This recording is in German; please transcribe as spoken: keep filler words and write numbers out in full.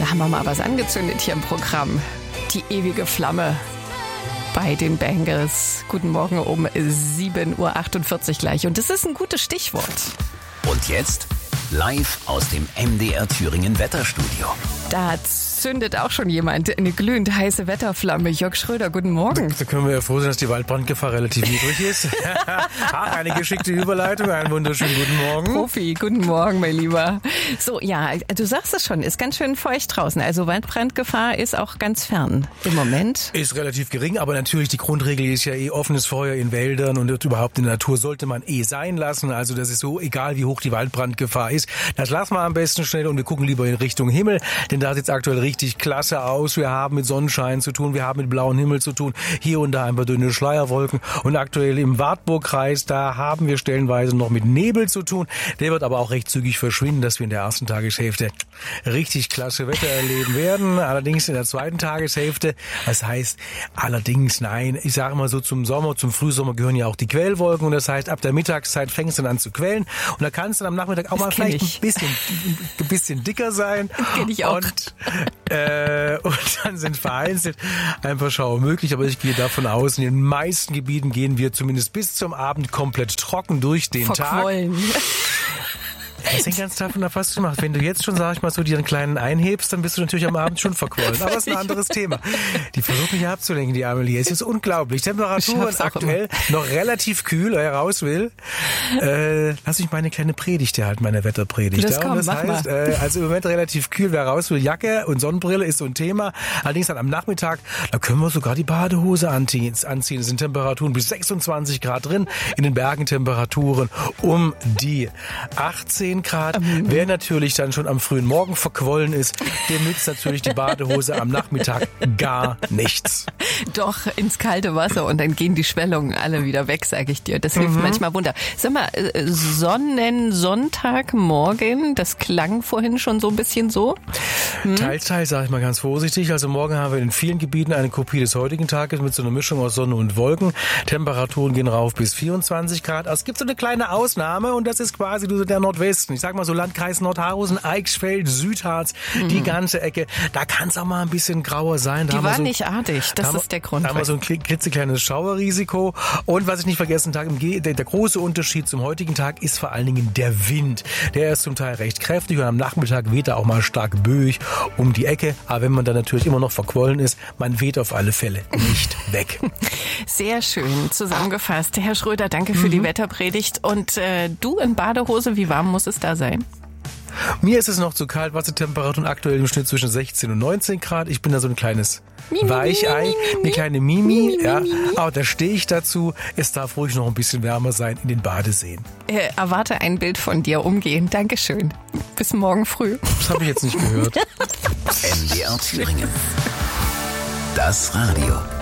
Da haben wir mal was angezündet hier im Programm. Die ewige Flamme bei den Bangles. Guten Morgen um sieben Uhr achtundvierzig gleich. Und das ist ein gutes Stichwort. Und jetzt live aus dem M D R Thüringen Wetterstudio. Da zündet auch schon jemand eine glühend heiße Wetterflamme. Jörg Schröder, guten Morgen. Da können wir ja froh sein, dass die Waldbrandgefahr relativ niedrig ist. Ach, eine geschickte Überleitung. Einen wunderschönen guten Morgen. Profi, guten Morgen, mein Lieber. So, ja, du sagst es schon, ist ganz schön feucht draußen. Also Waldbrandgefahr ist auch ganz fern im Moment. Ist relativ gering, aber natürlich die Grundregel ist ja eh offenes Feuer in Wäldern und überhaupt in der Natur sollte man eh sein lassen. Also das ist so, egal wie hoch die Waldbrandgefahr ist. Das lassen wir am besten schnell und wir gucken lieber in Richtung Himmel, denn da sieht es aktuell richtig klasse aus. Wir haben mit Sonnenschein zu tun, wir haben mit blauem Himmel zu tun, hier und da ein paar dünne Schleierwolken und aktuell im Wartburgkreis, da haben wir stellenweise noch mit Nebel zu tun. Der wird aber auch recht zügig verschwinden, dass wir in der ersten Tageshälfte richtig klasse Wetter erleben werden. Allerdings in der zweiten Tageshälfte, das heißt allerdings nein, ich sage mal so zum Sommer, zum Frühsommer gehören ja auch die Quellwolken und das heißt ab der Mittagszeit fängt es dann an zu quellen und da kann es dann am Nachmittag auch Das mal kenn vielleicht ich. ein bisschen, ein bisschen dicker sein. Das kenn ich auch. Und, äh, und dann sind vereinzelt ein paar Schauer möglich, aber ich gehe davon aus, in den meisten Gebieten gehen wir zumindest bis zum Abend komplett trocken durch den Verquollen. Tag. Das hängt ganz davon ab, was du machst. Wenn du jetzt schon, sag ich mal, so dir einen kleinen einhebst, dann bist du natürlich am Abend schon verquollen. Aber das ist ein anderes Thema. Die versucht mich abzulenken, die Amelie. Es ist unglaublich. Temperaturen aktuell noch relativ kühl, wer raus will. Äh, lass mich meine kleine Predigt hier halten, meine Wetterpredigt. Das ja, komm, das mach heißt, mal. äh, also im Moment relativ kühl, wer raus will, Jacke und Sonnenbrille ist so ein Thema. Allerdings dann am Nachmittag, da können wir sogar die Badehose anziehen. Es sind Temperaturen bis sechsundzwanzig Grad drin, in den Bergen Temperaturen um die achtzehn Grad. Mhm. Wer natürlich dann schon am frühen Morgen verquollen ist, dem nützt natürlich die Badehose am Nachmittag gar nichts. Doch, ins kalte Wasser und dann gehen die Schwellungen alle wieder weg, sage ich dir. Das hilft Mhm. manchmal Wunder. Sag mal, äh, Sonnensonntagmorgen, das klang vorhin schon so ein bisschen so. Hm? Teils, teils, sage ich mal ganz vorsichtig. Also morgen haben wir in vielen Gebieten eine Kopie des heutigen Tages mit so einer Mischung aus Sonne und Wolken. Temperaturen gehen rauf bis vierundzwanzig Grad. Also es gibt so eine kleine Ausnahme und das ist quasi so der Nordwesten. Ich sag mal so Landkreis Nordhausen, Eichsfeld, Südharz, mhm. die ganze Ecke. Da kann es auch mal ein bisschen grauer sein. Da Die waren so, nicht artig, das ist wir, der Grund. Da haben wir so ein klitzekleines Schauerrisiko. Und was ich nicht vergessen habe, der, der große Unterschied zum heutigen Tag ist vor allen Dingen der Wind. Der ist zum Teil recht kräftig und am Nachmittag weht er auch mal stark böig um die Ecke. Aber wenn man dann natürlich immer noch verquollen ist, man weht auf alle Fälle nicht weg. Sehr schön zusammengefasst. Herr Schröder, danke für mhm. die Wetterpredigt. Und äh, du in Badehose, wie warm muss es da sein? Mir ist es noch zu kalt, Wassertemperaturen aktuell im Schnitt zwischen sechzehn und neunzehn Grad. Ich bin da so ein kleines Mimi, Weichei, Mimi, Mimi. eine kleine Mimi, Mimi, ja. Mimi. Aber da stehe ich dazu. Es darf ruhig noch ein bisschen wärmer sein in den Badeseen. Äh, erwarte ein Bild von dir umgehen. Dankeschön. Bis morgen früh. Das habe ich jetzt nicht gehört. M D R Thüringen. Das Radio.